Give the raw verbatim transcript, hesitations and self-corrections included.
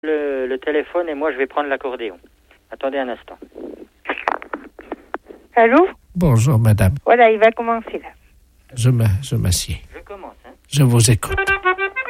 Le, le téléphone et moi je vais prendre l'accordéon. Attendez un instant. Allô? Bonjour, madame. Voilà, il va commencer là. Je, me, je m'assieds. Je commence, hein. Je vous écoute.